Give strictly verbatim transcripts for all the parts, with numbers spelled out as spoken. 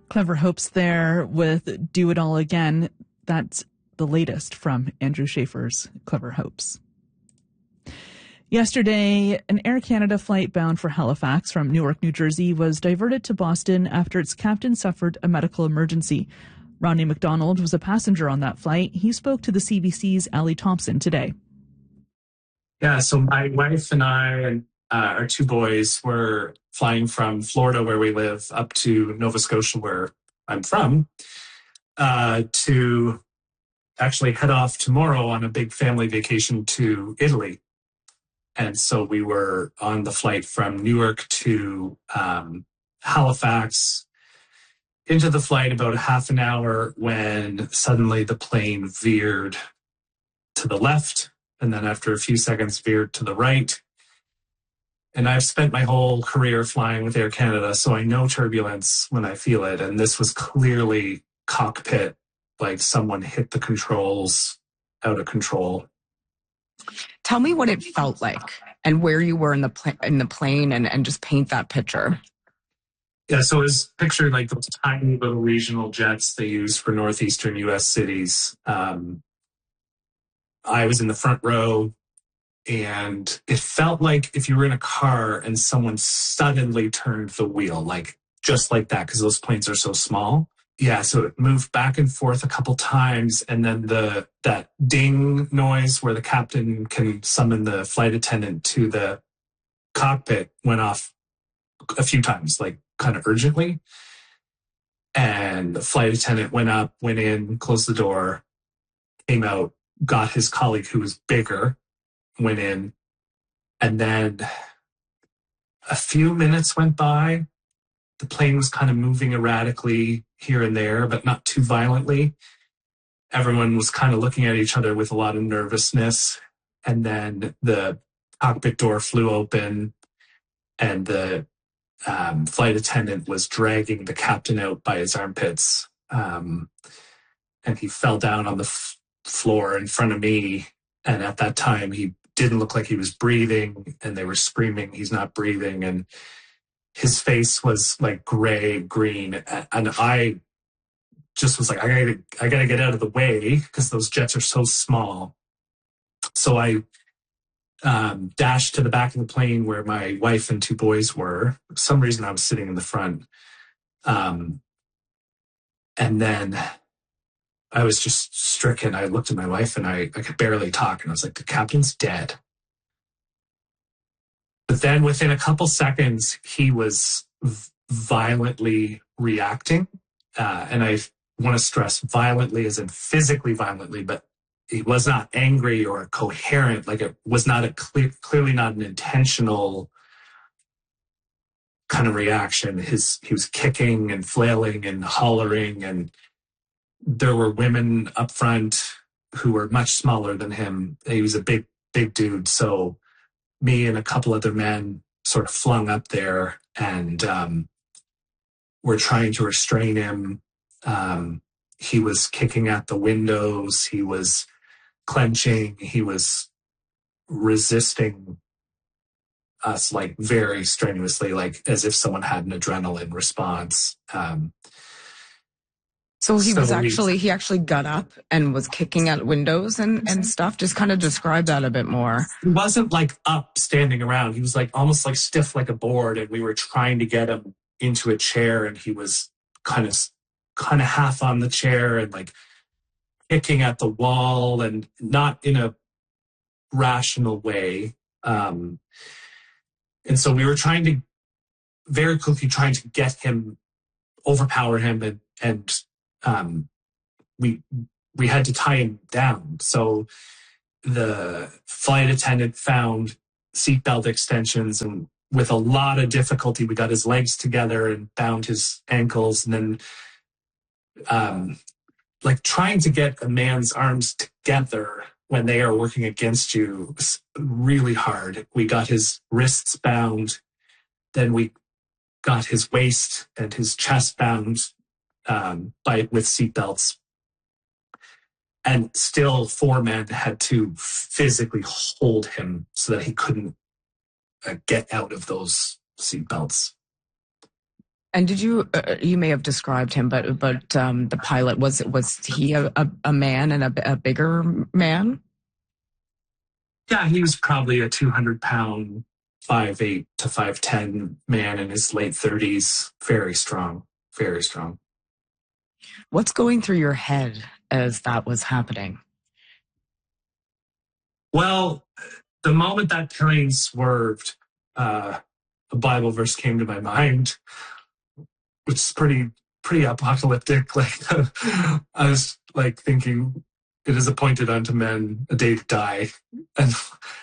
Clever hopes there with Do It All Again. That's the latest from Andrew Schaefer's Clever Hopes. Yesterday, an Air Canada flight bound for Halifax from Newark, New Jersey was diverted to Boston after its captain suffered a medical emergency. Rodney McDonald was a passenger on that flight. He spoke to the C B C's Ali Thompson today. Yeah, so my wife and I and uh, our two boys were flying from Florida, where we live, up to Nova Scotia, where I'm from, uh, to actually head off tomorrow on a big family vacation to Italy. And so we were on the flight from Newark to um, Halifax. Into the flight about a half an hour when suddenly the plane veered to the left, and then after a few seconds veered to the right. And I've spent my whole career flying with Air Canada, so I know turbulence when I feel it. And this was clearly cockpit, like someone hit the controls out of control. Tell me what it felt like and where you were in the pl- in the plane, and, and just paint that picture. Yeah, so it was pictured like those tiny little regional jets they use for northeastern U S cities. Um, I was in the front row, and it felt like if you were in a car and someone suddenly turned the wheel, like just like that, because those planes are so small. Yeah, so it moved back and forth a couple times, and then the that ding noise where the captain can summon the flight attendant to the cockpit went off a few times, like kind of urgently. And the flight attendant went up, went in, closed the door, came out, got his colleague who was bigger, went in, and then a few minutes went by. The plane was kind of moving erratically here and there, but not too violently. Everyone was kind of looking at each other with a lot of nervousness. And then the cockpit door flew open, and the um, flight attendant was dragging the captain out by his armpits. Um, and he fell down on the f- floor in front of me. And at that time, he didn't look like he was breathing, and they were screaming, "He's not breathing." And his face was like gray, green. And I just was like, I gotta, I gotta get out of the way because those jets are so small. So I um, dashed to the back of the plane where my wife and two boys were. For some reason, I was sitting in the front. Um, and then I was just stricken. I looked at my wife, and I, I could barely talk. And I was like, the captain's dead. But then within a couple seconds, he was v- violently reacting. Uh, and I want to stress violently as in physically violently, but he was not angry or coherent. Like it was not a clear, clearly not an intentional kind of reaction. His, he was kicking and flailing and hollering, and there were women up front who were much smaller than him. He was a big, big dude. So me and a couple other men sort of flung up there, and um, were trying to restrain him. Um, he was kicking at the windows. He was clenching. He was resisting us like very strenuously, like as if someone had an adrenaline response. Um, so he so was actually, we, he actually got up and was kicking at windows and, and stuff. Just kind of describe that a bit more. He wasn't like up standing around. He was like almost like stiff like a board, and we were trying to get him into a chair, and he was kind of kind of half on the chair and like kicking at the wall, and not in a rational way. Um, and so we were trying to very quickly trying to get him, overpower him, and and um, we we had to tie him down. So the flight attendant found seatbelt extensions, and with a lot of difficulty, we got his legs together and bound his ankles. And then um, like trying to get a man's arms together when they are working against you is really hard. We got his wrists bound. Then we got his waist and his chest bound um, by with seatbelts. And still four men had to physically hold him so that he couldn't uh, get out of those seatbelts. And did you, uh, you may have described him, but but um, the pilot, was was he a, a, a man and a, a bigger man? Yeah, he was probably a two hundred pound, five eight to five ten man in his late thirties. Very strong, very strong. What's going through your head as that was happening? Well, the moment that plane swerved, uh, a Bible verse came to my mind, which is pretty pretty apocalyptic. Like I was like thinking, it is appointed unto men a day to die, and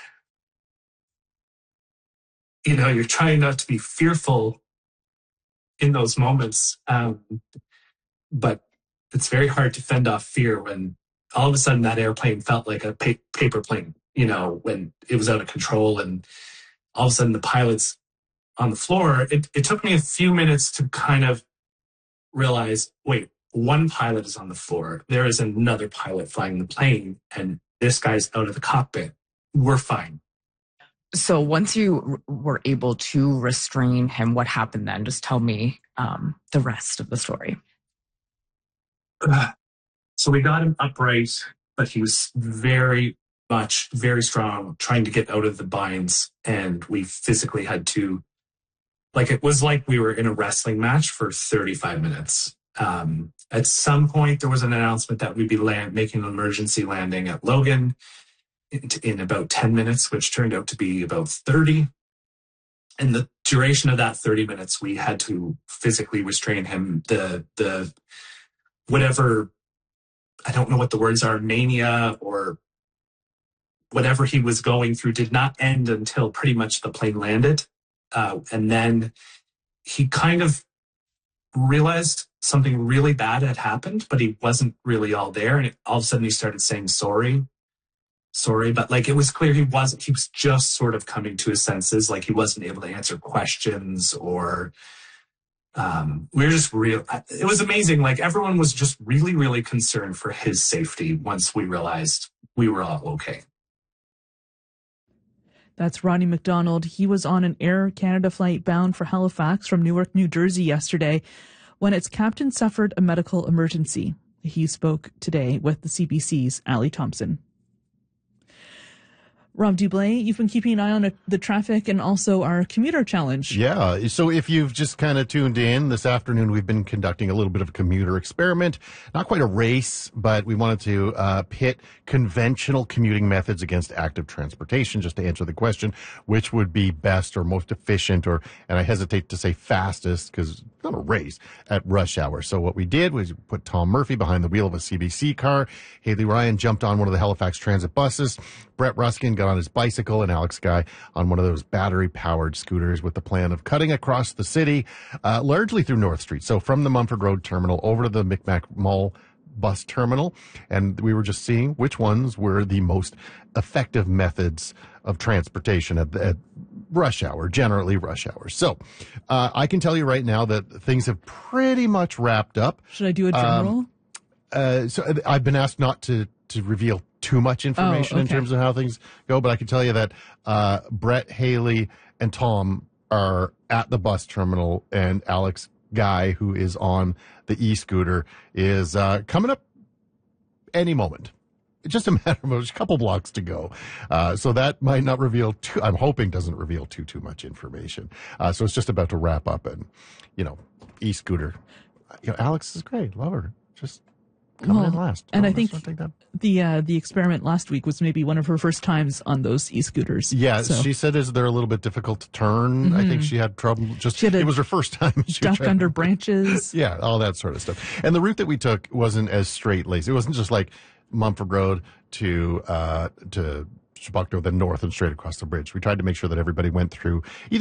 you know, you're trying not to be fearful in those moments, um, but it's very hard to fend off fear when all of a sudden that airplane felt like a pa- paper plane. You know, when it was out of control, and all of a sudden the pilot's on the floor. It, it took me a few minutes to kind of realize, wait, one pilot is on the floor. There is another pilot flying the plane, and this guy's out of the cockpit. We're fine. So once you r- were able to restrain him, what happened then? Just tell me um, the rest of the story. Uh, so we got him upright, but he was very much, very strong, trying to get out of the binds. And we physically had to, like, it was like we were in a wrestling match for thirty-five minutes. Um, at some point, there was an announcement that we'd be land, making an emergency landing at Logan in, in about ten minutes, which turned out to be about thirty. And the duration of that thirty minutes, we had to physically restrain him. The, the, whatever, I don't know what the words are, mania or whatever he was going through did not end until pretty much the plane landed. Uh, and then he kind of realized something really bad had happened, but he wasn't really all there. And it, all of a sudden he started saying, sorry, sorry. But like, it was clear he wasn't, he was just sort of coming to his senses. Like he wasn't able to answer questions or, um, we were just real. It was amazing. Like everyone was just really, really concerned for his safety once we realized we were all okay. That's Ronnie McDonald. He was on an Air Canada flight bound for Halifax from Newark, New Jersey yesterday when its captain suffered a medical emergency. He spoke today with the C B C's Ali Thompson. Rob Dublé, you've been keeping an eye on the traffic and also our commuter challenge. Yeah. So if you've just kind of tuned in this afternoon, we've been conducting a little bit of a commuter experiment. Not quite a race, but we wanted to uh, pit conventional commuting methods against active transportation, just to answer the question, which would be best or most efficient or, and I hesitate to say fastest because it's not a race, at rush hour. So what we did was put Tom Murphy behind the wheel of a C B C car. Haley Ryan jumped on one of the Halifax Transit buses. Brett Ruskin got on his bicycle, and Alex Guy on one of those battery-powered scooters with the plan of cutting across the city, uh, largely through North Street. So from the Mumford Road terminal over to the Micmac Mall bus terminal, and we were just seeing which ones were the most effective methods of transportation at, at rush hour, generally rush hour. So uh, I can tell you right now that things have pretty much wrapped up. Should I do a drum Um, roll? Uh, so I've been asked not to, to reveal too much information Oh, in okay. terms of how things go, but I can tell you that uh, Brett, Haley, and Tom are at the bus terminal, and Alex Guy, who is on the e-scooter, is uh, coming up any moment. It's just a matter of a couple blocks to go. Uh, so that might not reveal too, I'm hoping doesn't reveal too, too much information. Uh, so it's just about to wrap up, and, you know, e-scooter. You know, Alex is great. Love her. Just coming in Well, last. and Oh, I let's think not take that. the uh, the experiment last week was maybe one of her first times on those e-scooters. Yeah, So, she said is they're a little bit difficult to turn. I think she had trouble. Just She had to it was her first time. She was duck trying- under branches. Yeah, all that sort of stuff. And the route that we took wasn't as straight laced. It wasn't just like Mumford Road to uh, to Chebucto, then north and straight across the bridge. We tried to make sure that everybody went through either